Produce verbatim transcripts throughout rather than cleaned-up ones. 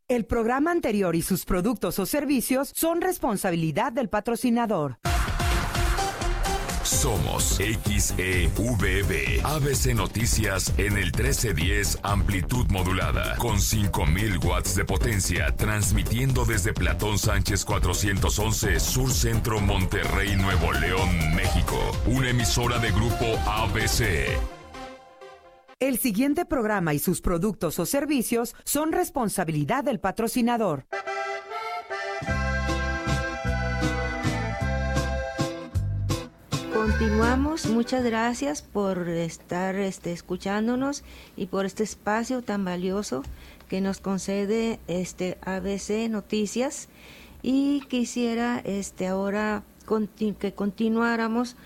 El programa anterior y sus productos o servicios son responsabilidad del patrocinador. Somos X E V B, A B C Noticias en el trece diez amplitud modulada, con cinco mil watts de potencia, transmitiendo desde Platón Sánchez cuatrocientos once, Sur Centro, Monterrey, Nuevo León, México. Una emisora de Grupo A B C. El siguiente programa y sus productos o servicios son responsabilidad del patrocinador. Continuamos, muchas gracias por estar este, escuchándonos y por este espacio tan valioso que nos concede este A B C Noticias. Y quisiera este ahora conti- que continuáramos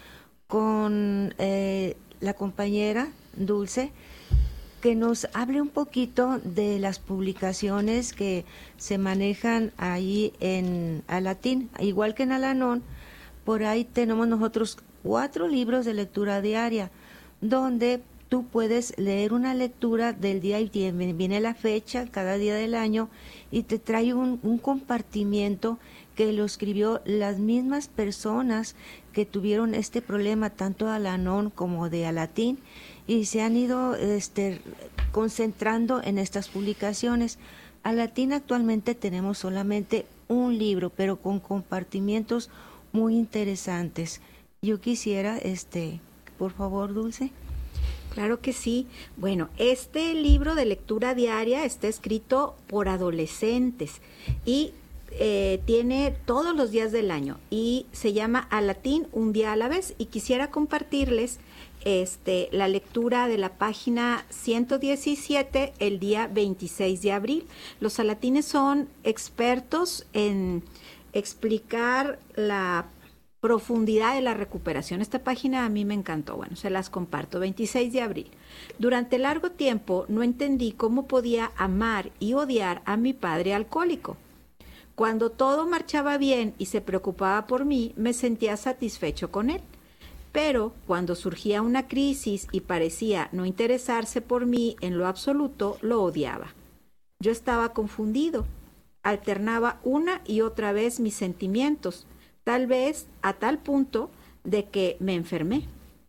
con eh, la compañera Dulce, que nos hable un poquito de las publicaciones que se manejan ahí en Alatín, igual que en Alanón. Por ahí tenemos nosotros cuatro libros de lectura diaria, donde tú puedes leer una lectura del día y viene la fecha, cada día del año, y te trae un, un compartimiento que lo escribió las mismas personas que tuvieron este problema, tanto de Alanón como de Alatín, y se han ido este, concentrando en estas publicaciones. Alatín actualmente tenemos solamente un libro, pero con compartimientos muy interesantes. Yo quisiera, este, por favor, Dulce. Claro que sí. Bueno, este libro de lectura diaria está escrito por adolescentes y eh, tiene todos los días del año y se llama Alatín, un día a la vez, y quisiera compartirles este, la lectura de la página ciento diecisiete el día veintiséis de abril. Los alatines son expertos en explicar la profundidad de la recuperación. Esta página a mí me encantó. Bueno, se las comparto. veintiséis de abril. Durante largo tiempo no entendí cómo podía amar y odiar a mi padre alcohólico. Cuando todo marchaba bien y se preocupaba por mí, me sentía satisfecho con él. Pero cuando surgía una crisis y parecía no interesarse por mí en lo absoluto, lo odiaba. Yo estaba confundido. Alternaba una y otra vez mis sentimientos, tal vez a tal punto de que me enfermé.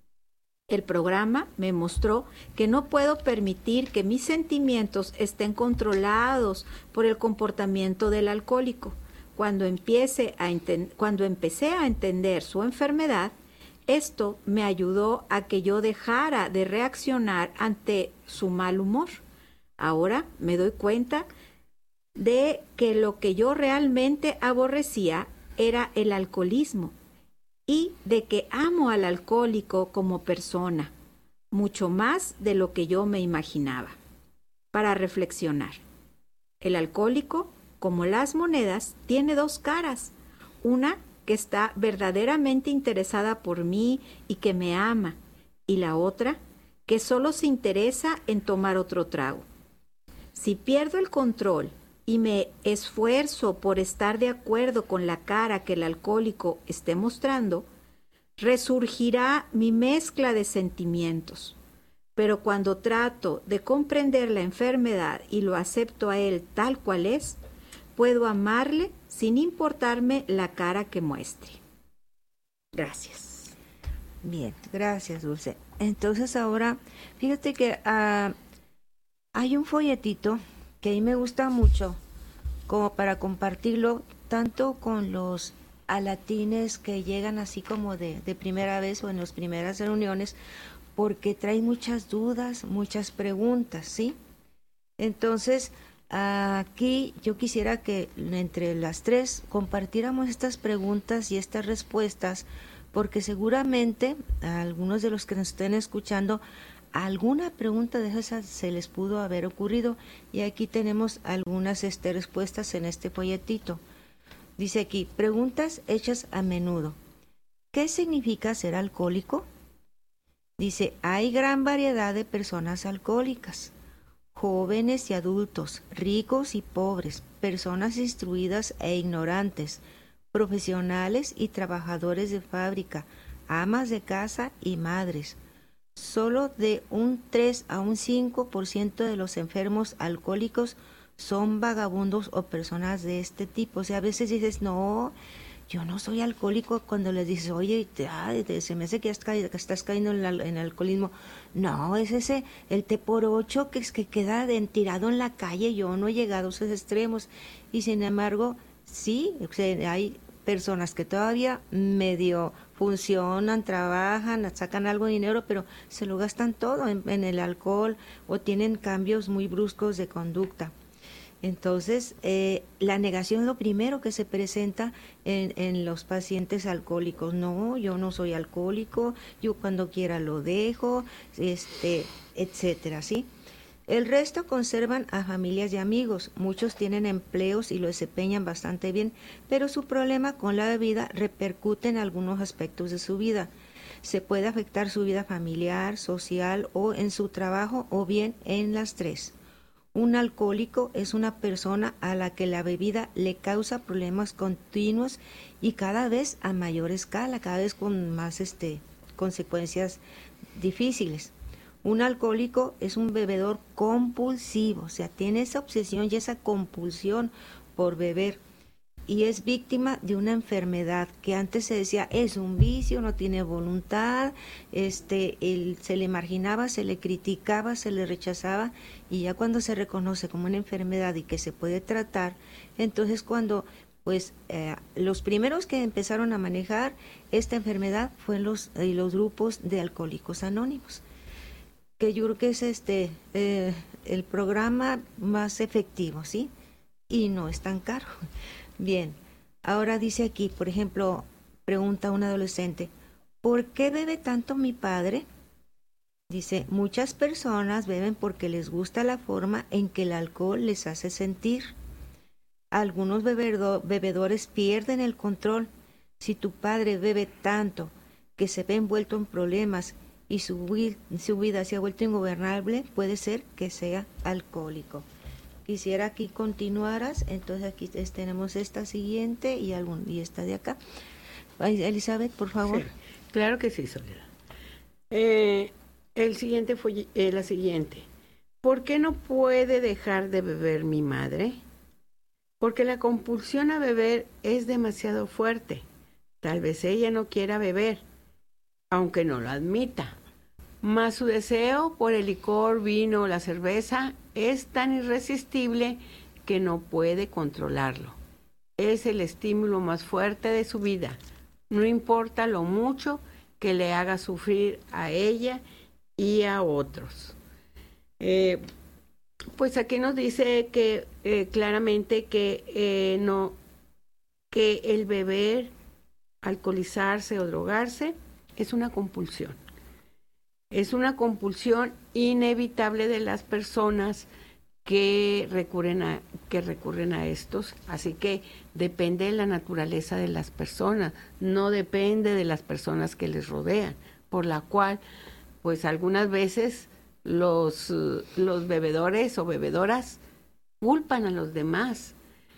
El programa me mostró que no puedo permitir que mis sentimientos estén controlados por el comportamiento del alcohólico. Cuando, empiece a enten- cuando empecé a entender su enfermedad, esto me ayudó a que yo dejara de reaccionar ante su mal humor. Ahora me doy cuenta de que lo que yo realmente aborrecía era el alcoholismo y de que amo al alcohólico como persona, mucho más de lo que yo me imaginaba. Para reflexionar, el alcohólico, como las monedas, tiene dos caras, una que está verdaderamente interesada por mí y que me ama, y la otra que solo se interesa en tomar otro trago. Si pierdo el control y me esfuerzo por estar de acuerdo con la cara que el alcohólico esté mostrando, resurgirá mi mezcla de sentimientos. Pero cuando trato de comprender la enfermedad y lo acepto a él tal cual es, puedo amarle sin importarme la cara que muestre. Gracias. Bien, gracias, Dulce. Entonces ahora, fíjate que uh, hay un folletito que a mí me gusta mucho, como para compartirlo tanto con los alatines que llegan así como de, de primera vez o en las primeras reuniones, porque trae muchas dudas, muchas preguntas, ¿sí? Entonces, aquí yo quisiera que entre las tres compartiéramos estas preguntas y estas respuestas, porque seguramente a algunos de los que nos estén escuchando alguna pregunta de esas se les pudo haber ocurrido, y aquí tenemos algunas este, respuestas en este folletito. Dice aquí, preguntas hechas a menudo. ¿Qué significa ser alcohólico? Dice, hay gran variedad de personas alcohólicas, jóvenes y adultos, ricos y pobres, personas instruidas e ignorantes, profesionales y trabajadores de fábrica, amas de casa y madres. Solo de un tres a un cinco por ciento de los enfermos alcohólicos son vagabundos o personas de este tipo. O sea, a veces dices, no, yo no soy alcohólico, cuando les dices, oye, te, ay, te, se me hace que, has caído, que estás cayendo en, la, en el alcoholismo. No, es ese, el té por ocho que, es que queda en, tirado en la calle. Yo no he llegado a esos extremos. Y sin embargo, sí, o sea, hay personas que todavía medio funcionan, trabajan, sacan algo de dinero, pero se lo gastan todo en, en el alcohol o tienen cambios muy bruscos de conducta. Entonces, eh, la negación es lo primero que se presenta en, en los pacientes alcohólicos. No, yo no soy alcohólico, yo cuando quiera lo dejo, este, etcétera, ¿sí? El resto conservan a familias y amigos. Muchos tienen empleos y lo desempeñan bastante bien, pero su problema con la bebida repercute en algunos aspectos de su vida. Se puede afectar su vida familiar, social o en su trabajo, o bien en las tres. Un alcohólico es una persona a la que la bebida le causa problemas continuos y cada vez a mayor escala, cada vez con más este, consecuencias difíciles. Un alcohólico es un bebedor compulsivo, o sea, tiene esa obsesión y esa compulsión por beber y es víctima de una enfermedad que antes se decía es un vicio, no tiene voluntad, este, él, se le marginaba, se le criticaba, se le rechazaba, y ya cuando se reconoce como una enfermedad y que se puede tratar, entonces cuando pues eh, los primeros que empezaron a manejar esta enfermedad fueron los, eh, los grupos de Alcohólicos Anónimos, que yo creo que es este eh, el programa más efectivo, ¿sí? Y no es tan caro. Bien, ahora dice aquí, por ejemplo, pregunta un adolescente, ¿por qué bebe tanto mi padre? Dice, muchas personas beben porque les gusta la forma en que el alcohol les hace sentir. Algunos bebedo- bebedores pierden el control. Si tu padre bebe tanto que se ve envuelto en problemas y su, wi- su vida se ha vuelto ingobernable, puede ser que sea alcohólico. Quisiera que continuaras, entonces aquí tenemos esta siguiente y, algún, y esta de acá. Elizabeth, por favor. Sí, claro que sí, Soledad. Eh, el siguiente fue eh, la siguiente. ¿Por qué no puede dejar de beber mi madre? Porque la compulsión a beber es demasiado fuerte. Tal vez ella no quiera beber, aunque no lo admita. Mas su deseo por el licor, vino o la cerveza es tan irresistible que no puede controlarlo. Es el estímulo más fuerte de su vida. No importa lo mucho que le haga sufrir a ella y a otros. Eh, pues aquí nos dice que eh, claramente que eh, no, que el beber, alcoholizarse o drogarse es una compulsión. Es una compulsión inevitable de las personas que recurren a, que recurren a estos, así que depende de la naturaleza de las personas, no depende de las personas que les rodean, por la cual, pues algunas veces los, los bebedores o bebedoras culpan a los demás,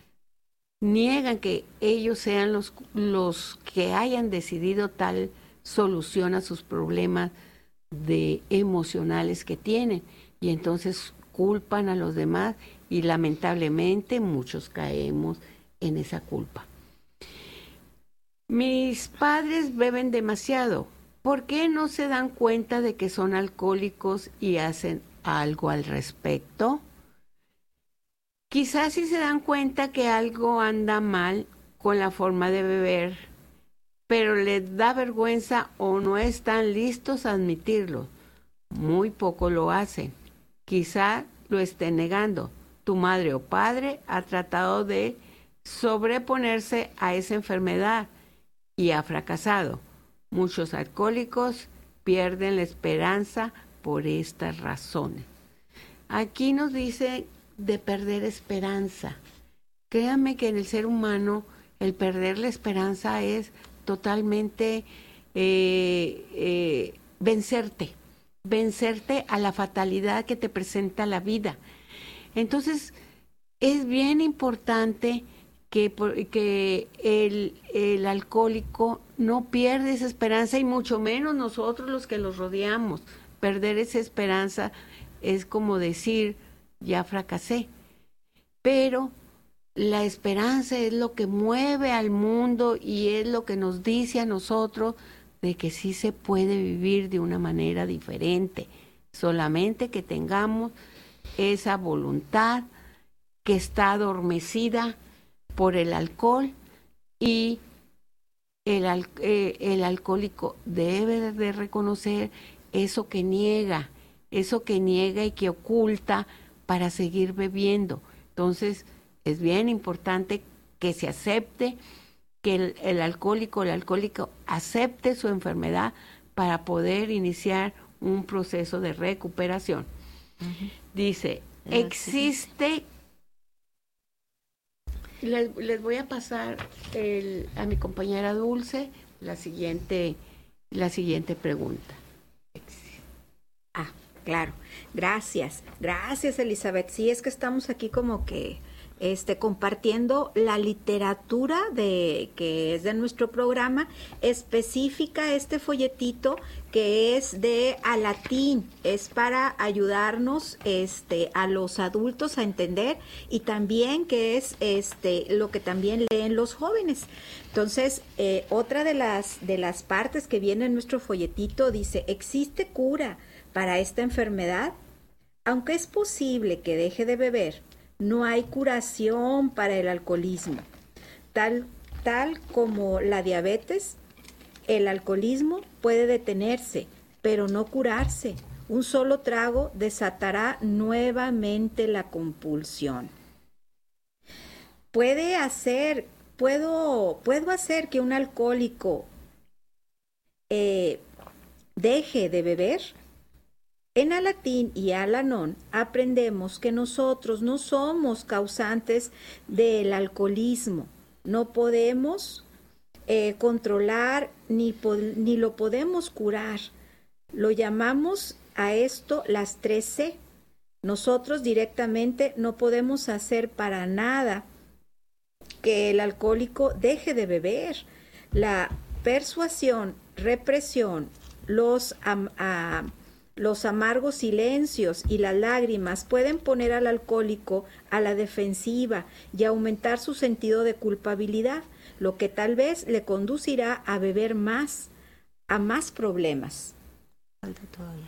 niegan que ellos sean los, los que hayan decidido tal solución a sus problemas de emocionales que tienen, y entonces culpan a los demás y lamentablemente muchos caemos en esa culpa. Mis padres beben demasiado. ¿Por qué no se dan cuenta de que son alcohólicos y hacen algo al respecto? Quizás si se dan cuenta que algo anda mal con la forma de beber, pero les da vergüenza o no están listos a admitirlo. Muy poco lo hacen. Quizá lo estén negando. Tu madre o padre ha tratado de sobreponerse a esa enfermedad y ha fracasado. Muchos alcohólicos pierden la esperanza por estas razones. Aquí nos dice de perder esperanza. Créanme que en el ser humano el perder la esperanza es totalmente eh, eh, vencerte, vencerte a la fatalidad que te presenta la vida. Entonces, es bien importante que, que el, el alcohólico no pierda esa esperanza, y mucho menos nosotros los que los rodeamos. Perder esa esperanza es como decir, ya fracasé. pero la esperanza es lo que mueve al mundo y es lo que nos dice a nosotros de que sí se puede vivir de una manera diferente, solamente que tengamos esa voluntad que está adormecida por el alcohol y el, al, eh, el alcohólico debe de reconocer eso que niega, eso que niega y que oculta para seguir bebiendo. Entonces, es bien importante que se acepte, que el, el alcohólico, el alcohólico acepte su enfermedad para poder iniciar un proceso de recuperación. Uh-huh. Dice, existe... Les, les voy a pasar el, a mi compañera Dulce la siguiente, la siguiente pregunta. Ah, claro. Gracias. Gracias, Elizabeth. Sí, es que estamos aquí como que este, compartiendo la literatura de que es de nuestro programa, específica este folletito que es de a latín, es para ayudarnos este, a los adultos a entender y también que es este, lo que también leen los jóvenes. Entonces, eh, otra de las, de las partes que viene en nuestro folletito dice, ¿existe cura para esta enfermedad? Aunque es posible que deje de beber, no hay curación para el alcoholismo. Tal, tal como la diabetes, el alcoholismo puede detenerse, pero no curarse. Un solo trago desatará nuevamente la compulsión. Puede hacer, puedo, puedo hacer que un alcohólico eh, deje de beber. En Alatín y Alanón aprendemos que nosotros no somos causantes del alcoholismo, no podemos eh, controlar ni, po- ni lo podemos curar. Lo llamamos a esto las tres C. Nosotros directamente no podemos hacer para nada que el alcohólico deje de beber. La persuasión, represión, los... Am, a, Los amargos silencios y las lágrimas pueden poner al alcohólico a la defensiva y aumentar su sentido de culpabilidad, lo que tal vez le conducirá a beber más, a más problemas. Falta todavía.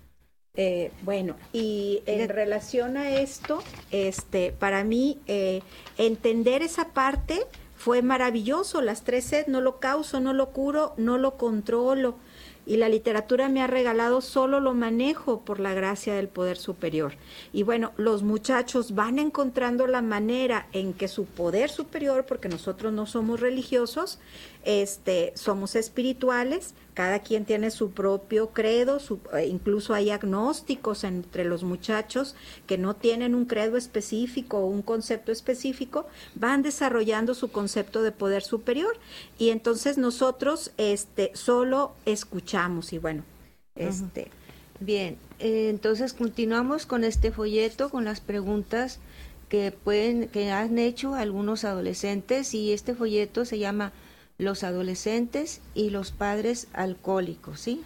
Eh, bueno, y en relación a esto, este, para mí eh, entender esa parte fue maravilloso. Las tres C, no lo causo, no lo curo, no lo controlo. Y la literatura me ha regalado, solo lo manejo por la gracia del poder superior. Y bueno, los muchachos van encontrando la manera en que su poder superior, porque nosotros no somos religiosos, este, somos espirituales, cada quien tiene su propio credo, su, incluso hay agnósticos entre los muchachos que no tienen un credo específico o un concepto específico, van desarrollando su concepto de poder superior y entonces nosotros este, solo escuchamos y bueno, este... Uh-huh. Bien, eh, entonces continuamos con este folleto, con las preguntas que pueden, que han hecho algunos adolescentes y este folleto se llama Los adolescentes y los padres alcohólicos, ¿sí?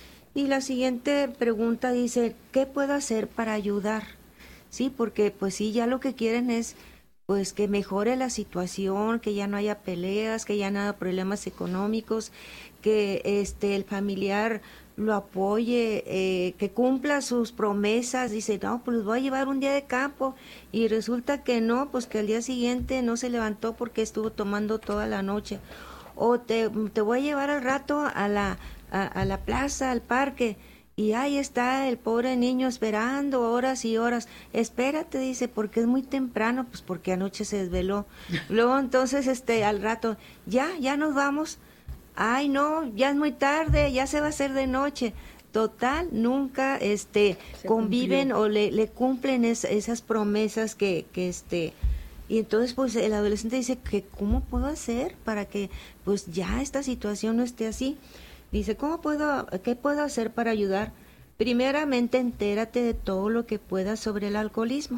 Y la siguiente pregunta dice, ¿qué puedo hacer para ayudar? Sí, porque pues sí, ya lo que quieren es pues que mejore la situación, que ya no haya peleas, que ya no haya problemas económicos, que este el familiar lo apoye, eh, que cumpla sus promesas. Dice, no, pues los voy a llevar un día de campo y resulta que no, pues que al día siguiente no se levantó porque estuvo tomando toda la noche. O te, te voy a llevar al rato a la, a, a la plaza, al parque, y ahí está el pobre niño esperando horas y horas. Espérate, dice, porque es muy temprano, pues porque anoche se desveló. Luego entonces este al rato, ya, ya nos vamos. Ay, no, ya es muy tarde, ya se va a hacer de noche. Total, nunca este se conviven cumplió. O le, le cumplen es, esas promesas que, que este... Y entonces pues el adolescente dice que ¿cómo puedo hacer para que pues ya esta situación no esté así? Dice, ¿cómo puedo, qué puedo hacer para ayudar? Primeramente, entérate de todo lo que puedas sobre el alcoholismo.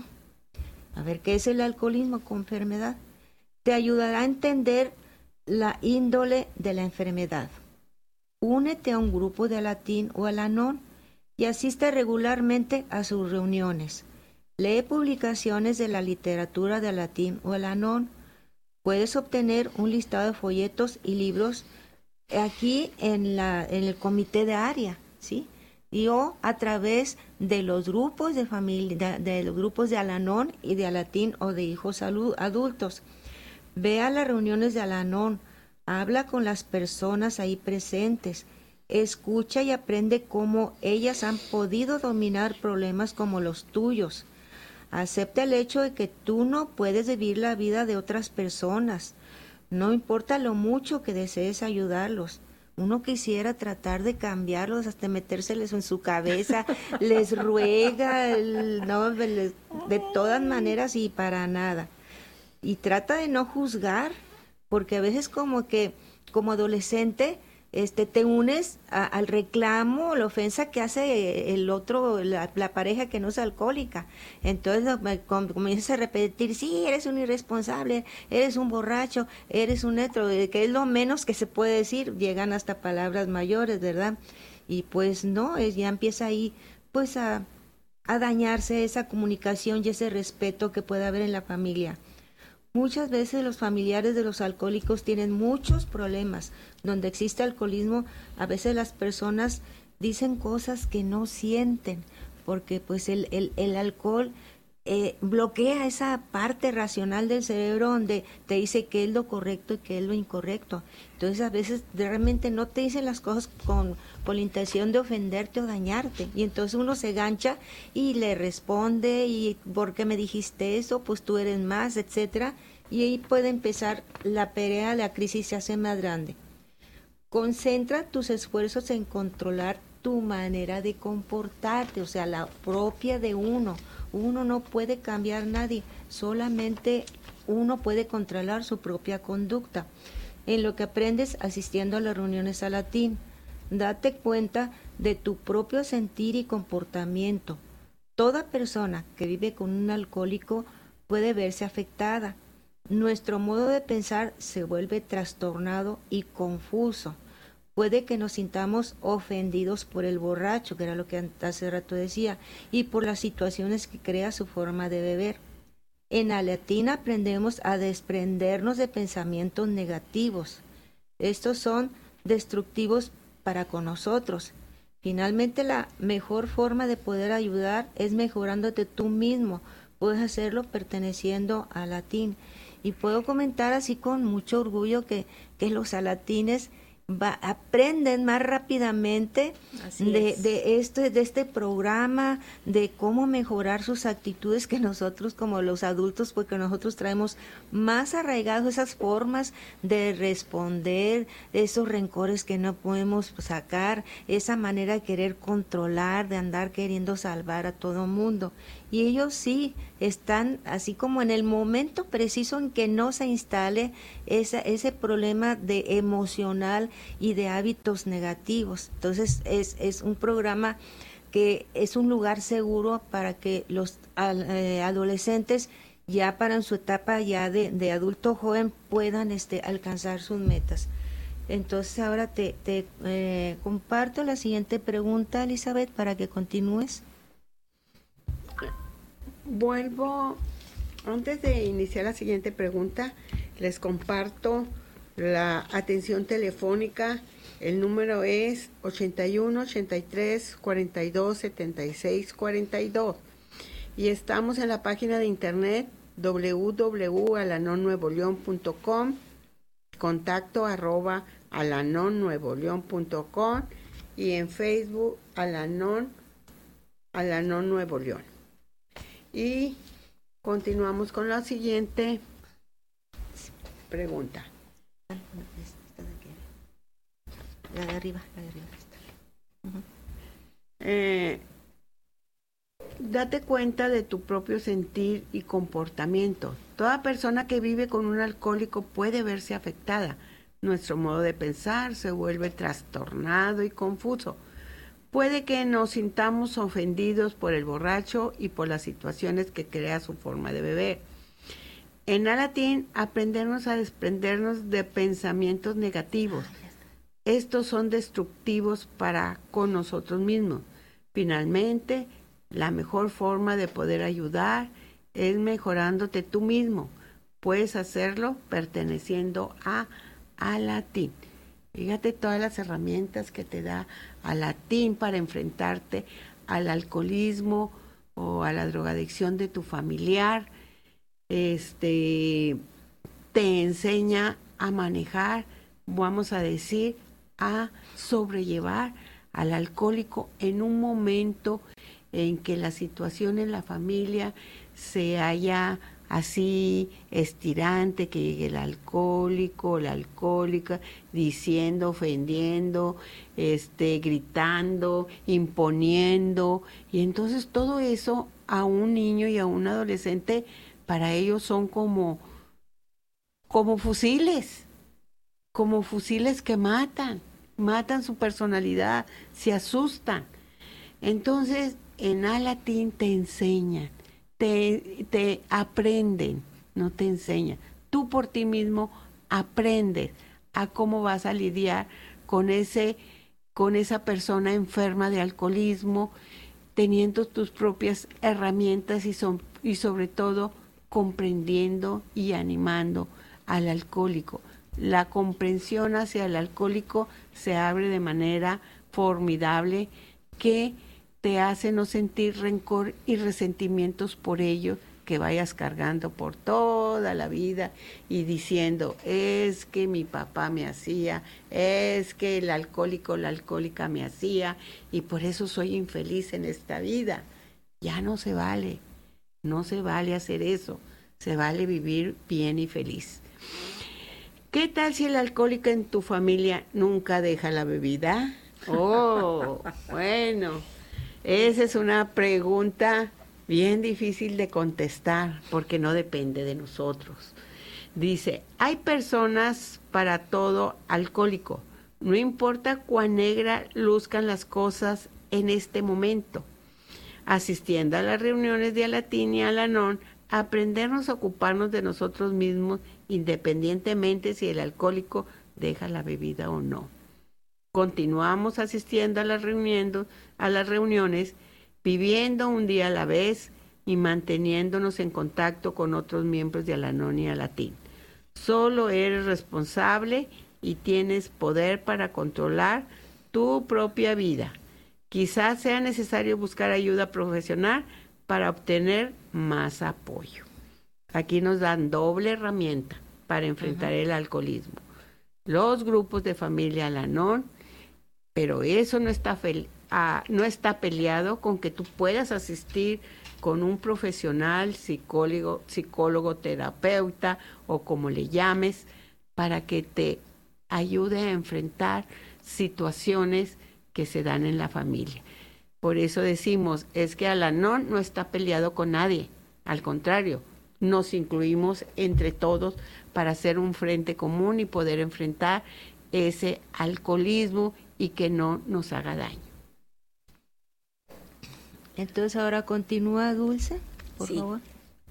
A ver, ¿qué es el alcoholismo como enfermedad? Te ayudará a entender la índole de la enfermedad. Únete a un grupo de Alatín o Alanón y asiste regularmente a sus reuniones. Lee publicaciones de la literatura de Alatín o Al-Anon. Puedes obtener un listado de folletos y libros aquí en, la, en el comité de área, ¿sí? Y o a través de los grupos de familia, de, de los grupos de Al-Anon y de Alatín o de hijos adultos. Ve a las reuniones de Al-Anon, habla con las personas ahí presentes, escucha y aprende cómo ellas han podido dominar problemas como los tuyos. Acepta el hecho de que tú no puedes vivir la vida de otras personas. No importa lo mucho que desees ayudarlos. Uno quisiera tratar de cambiarlos, hasta metérseles en su cabeza, les ruega, el, no, de, de todas maneras y para nada. Y trata de no juzgar, porque a veces como que como adolescente este te unes a, al reclamo, la ofensa que hace el otro, la, la pareja que no es alcohólica. Entonces comienzas a repetir, sí, eres un irresponsable, eres un borracho, eres un netro, que es lo menos que se puede decir, llegan hasta palabras mayores, ¿verdad? Y pues no, es, ya empieza ahí pues a, a dañarse esa comunicación y ese respeto que puede haber en la familia. Muchas veces los familiares de los alcohólicos tienen muchos problemas. Donde existe alcoholismo, a veces las personas dicen cosas que no sienten, porque pues el, el, el alcohol eh, bloquea esa parte racional del cerebro donde te dice qué es lo correcto y qué es lo incorrecto. Entonces a veces realmente no te dicen las cosas con, con la intención de ofenderte o dañarte. Y entonces uno se gancha y le responde, y ¿por qué me dijiste eso? Pues tú eres más, etcétera. Y ahí puede empezar la pelea, la crisis se hace más grande. Concentra tus esfuerzos en controlar tu manera de comportarte, o sea, la propia de uno. Uno no puede cambiar a nadie, solamente uno puede controlar su propia conducta. En lo que aprendes asistiendo a las reuniones Alatín, date cuenta de tu propio sentir y comportamiento. Toda persona que vive con un alcohólico puede verse afectada. Nuestro modo de pensar se vuelve trastornado y confuso. Puede que nos sintamos ofendidos por el borracho, que era lo que hace rato decía, y por las situaciones que crea su forma de beber. En Alatín aprendemos a desprendernos de pensamientos negativos. Estos son destructivos para con nosotros. Finalmente, la mejor forma de poder ayudar es mejorándote tú mismo. Puedes hacerlo perteneciendo a Alatín. Y puedo comentar así con mucho orgullo que, que los alatines Va, aprenden más rápidamente de, de, este, de este programa, de cómo mejorar sus actitudes que nosotros como los adultos, porque nosotros traemos más arraigados esas formas de responder, esos rencores que no podemos sacar, esa manera de querer controlar, de andar queriendo salvar a todo mundo. Y ellos sí están así como en el momento preciso en que no se instale esa, ese problema de emocional y de hábitos negativos. Entonces es, es un programa que es un lugar seguro para que los eh, adolescentes ya para en su etapa ya de, de adulto joven puedan este, alcanzar sus metas. Entonces ahora te, te eh, comparto la siguiente pregunta, Elizabeth, para que continúes. Vuelvo, antes de iniciar la siguiente pregunta, les comparto la atención telefónica. El número es ochenta y uno, ochenta y tres, cuarenta y dos, setenta y seis, cuarenta y dos. Y estamos en la página de internet doble u doble u doble u punto alanon nuevo león punto com, contacto arroba alanon nuevo león punto com y en Facebook Alanon, Alanon Nuevo León. Y continuamos con la siguiente pregunta. La de arriba, la de arriba. Uh-huh. Eh, date cuenta de tu propio sentir y comportamiento. Toda persona que vive con un alcohólico puede verse afectada. Nuestro modo de pensar se vuelve trastornado y confuso. Puede que nos sintamos ofendidos por el borracho y por las situaciones que crea su forma de beber. En Alatín aprendemos a desprendernos de pensamientos negativos. Estos son destructivos para con nosotros mismos. Finalmente, La mejor forma de poder ayudar es mejorándote tú mismo. Puedes hacerlo perteneciendo a Alatín. Fíjate todas las herramientas que te da Alatín para enfrentarte al alcoholismo o a la drogadicción de tu familiar. Este, te enseña a manejar, vamos a decir, a sobrellevar al alcohólico en un momento en que la situación en la familia se haya así estirante, que llegue el alcohólico, la alcohólica, diciendo, ofendiendo, este, gritando, imponiendo, y entonces todo eso a un niño y a un adolescente, para ellos son como, como fusiles, como fusiles que matan, matan su personalidad, se asustan. Entonces, en Alatín te enseñan, te, te aprenden, no te enseñan. Tú por ti mismo aprendes a cómo vas a lidiar con ese, con esa persona enferma de alcoholismo, teniendo tus propias herramientas y, son, y sobre todo comprendiendo y animando al alcohólico. La comprensión hacia el alcohólico se abre de manera formidable, que te hace no sentir rencor y resentimientos por ello, que vayas cargando por toda la vida y diciendo, es que mi papá me hacía, es que el alcohólico, la alcohólica me hacía, y por eso soy infeliz en esta vida. Ya no se vale, no se vale hacer eso, se vale vivir bien y feliz. ¿Qué tal si el alcohólico en tu familia nunca deja la bebida? Oh, bueno, esa es una pregunta bien difícil de contestar porque no depende de nosotros. Dice, hay personas para todo alcohólico, no importa cuán negra luzcan las cosas en este momento. Asistiendo a las reuniones de Alatín y Al-Anon, aprendernos a ocuparnos de nosotros mismos independientemente si el alcohólico deja la bebida o no. Continuamos asistiendo a las reuniones, a las reuniones, viviendo un día a la vez y manteniéndonos en contacto con otros miembros de Al-Anon y Alatín. Solo eres responsable y tienes poder para controlar tu propia vida. Quizás sea necesario buscar ayuda profesional para obtener más apoyo. Aquí nos dan doble herramienta para enfrentar uh-huh. el alcoholismo. Los grupos de familia Al-Anon, pero eso no está, fel- ah, no está peleado con que tú puedas asistir con un profesional, psicólogo, psicólogo, terapeuta o como le llames, para que te ayude a enfrentar situaciones que se dan en la familia. Por eso decimos, es que Al-Anon no está peleado con nadie, al contrario, nos incluimos entre todos para hacer un frente común y poder enfrentar ese alcoholismo y que no nos haga daño. Entonces ahora continúa Dulce, por sí. favor.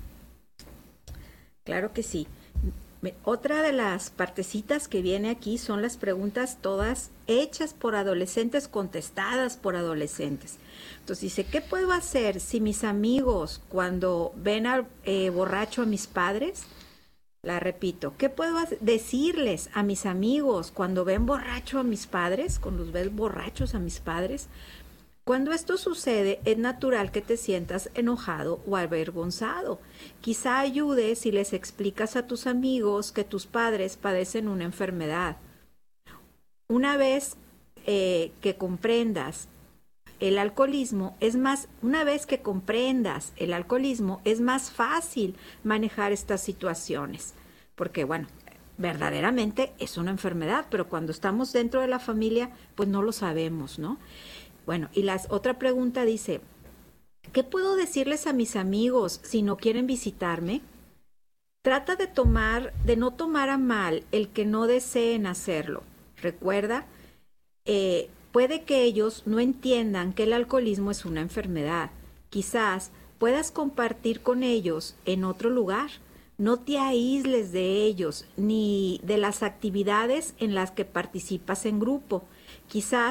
Claro que sí. Otra de las partecitas que viene aquí son las preguntas todas hechas por adolescentes, contestadas por adolescentes. Entonces dice, ¿qué puedo hacer si mis amigos cuando ven al eh, borracho a mis padres? La repito, ¿qué puedo hacer? decirles a mis amigos cuando ven borracho a mis padres, cuando los ven borrachos a mis padres? Cuando esto sucede, es natural que te sientas enojado o avergonzado. Quizá ayude si les explicas a tus amigos que tus padres padecen una enfermedad. Una vez eh, que comprendas el alcoholismo, es más, una vez que comprendas el alcoholismo, es más fácil manejar estas situaciones. Porque, bueno, verdaderamente es una enfermedad, pero cuando estamos dentro de la familia, pues no lo sabemos, ¿no? Bueno, y la otra pregunta dice, ¿qué puedo decirles a mis amigos si no quieren visitarme? Trata de tomar, de no tomar a mal el que no deseen hacerlo. Recuerda, eh, puede que ellos no entiendan que el alcoholismo es una enfermedad. Quizás puedas compartir con ellos en otro lugar. No te aísles de ellos ni de las actividades en las que participas en grupo. Quizás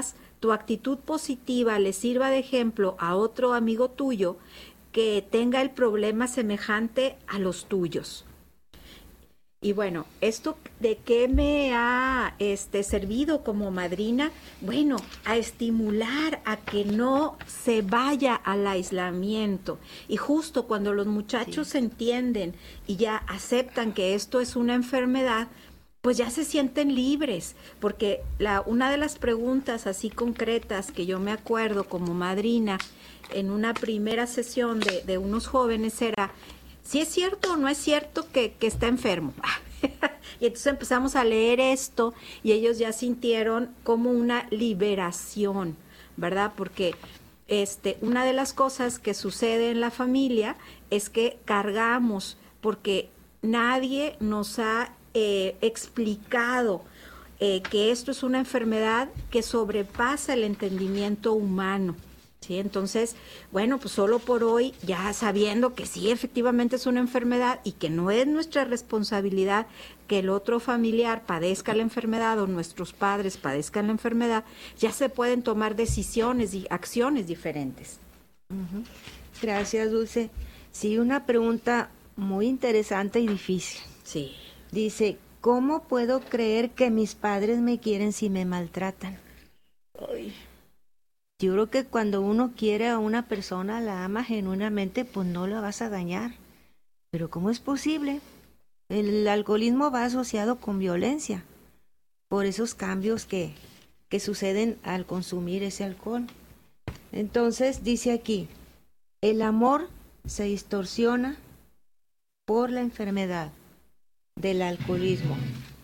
tu actitud positiva le sirva de ejemplo a otro amigo tuyo que tenga el problema semejante a los tuyos. Y bueno, ¿esto de qué me ha este, servido como madrina? Bueno, a estimular a que no se vaya al aislamiento. Y justo cuando los muchachos sí. entienden y ya aceptan que esto es una enfermedad, pues ya se sienten libres. Porque la, una de las preguntas así concretas que yo me acuerdo como madrina en una primera sesión de, de unos jóvenes era: ¿si es cierto o no es cierto que, que está enfermo? Y entonces empezamos a leer esto y ellos ya sintieron como una liberación, ¿verdad? Porque este, una de las cosas que sucede en la familia es que cargamos, porque nadie nos ha eh, explicado eh, que esto es una enfermedad que sobrepasa el entendimiento humano. Sí, entonces, bueno, pues solo por hoy, ya sabiendo que sí, efectivamente es una enfermedad y que no es nuestra responsabilidad que el otro familiar padezca la enfermedad o nuestros padres padezcan la enfermedad, ya se pueden tomar decisiones y acciones diferentes. Uh-huh. Gracias, Dulce. Sí, una pregunta muy interesante y difícil. Sí. Dice, ¿cómo puedo creer que mis padres me quieren si me maltratan? Ay. Yo creo que cuando uno quiere a una persona, la ama genuinamente, pues no la vas a dañar. Pero ¿cómo es posible? El alcoholismo va asociado con violencia, por esos cambios que, que suceden al consumir ese alcohol. Entonces, dice aquí, el amor se distorsiona por la enfermedad del alcoholismo,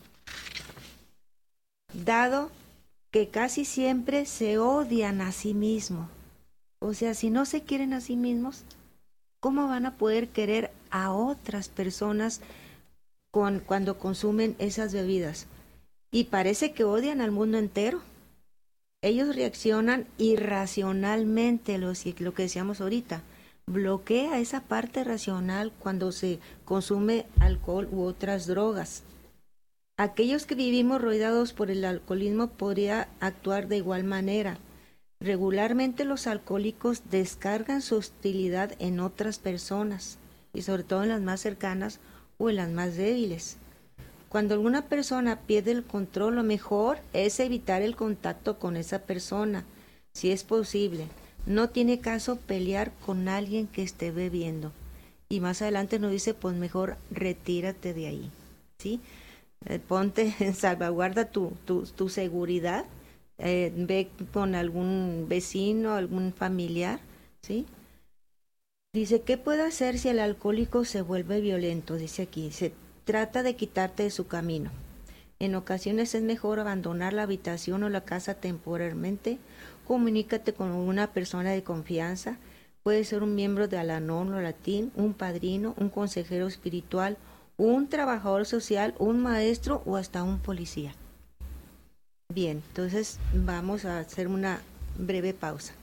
dado que casi siempre se odian a sí mismos. O sea, si no se quieren a sí mismos, ¿cómo van a poder querer a otras personas con, cuando consumen esas bebidas? Y parece que odian al mundo entero. Ellos reaccionan irracionalmente, lo, lo que decíamos ahorita. Bloquea esa parte racional cuando se consume alcohol u otras drogas. Aquellos que vivimos rodeados por el alcoholismo podría actuar de igual manera. Regularmente los alcohólicos descargan su hostilidad en otras personas, y sobre todo en las más cercanas o en las más débiles. Cuando alguna persona pierde el control, lo mejor es evitar el contacto con esa persona, si es posible. No tiene caso pelear con alguien que esté bebiendo. Y más adelante nos dice, pues mejor retírate de ahí, ¿sí? Eh, ponte en salvaguarda tu, tu, tu seguridad, eh, ve con algún vecino, algún familiar, ¿sí? Dice, ¿qué puedo hacer si el alcohólico se vuelve violento? Dice aquí, se trata de quitarte de su camino. En ocasiones es mejor abandonar la habitación o la casa temporalmente. Comunícate con una persona de confianza, puede ser un miembro de Al-Anon o Latín, un padrino, un consejero espiritual, un trabajador social, un maestro o hasta un policía. Bien, entonces vamos a hacer una breve pausa.